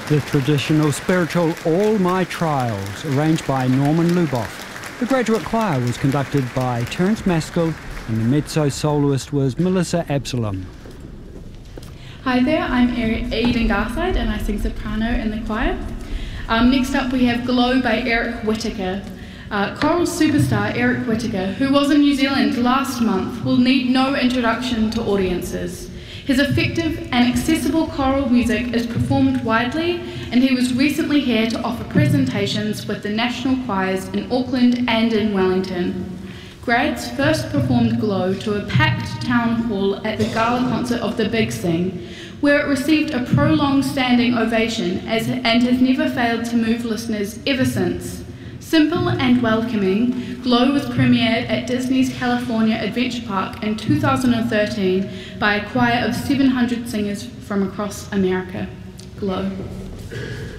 The traditional spiritual All My Trials, arranged by Norman Luboff. The graduate choir was conducted by Terence Maskell, and the mezzo soloist was Melissa Absalom. Hi there, I'm Eden Garside and I sing soprano in the choir. Next up we have Glow by Eric Whittaker. Choral superstar Eric Whittaker, who was in New Zealand last month, will need no introduction to audiences. His effective and accessible choral music is performed widely, and he was recently here to offer presentations with the national choirs in Auckland and in Wellington. Grads first performed Glow to a packed town hall at the gala concert of The Big Sing, where it received a prolonged standing ovation and has never failed to move listeners ever since. Simple and welcoming, Glow was premiered at Disney's California Adventure Park in 2013 by a choir of 700 singers from across America. Glow.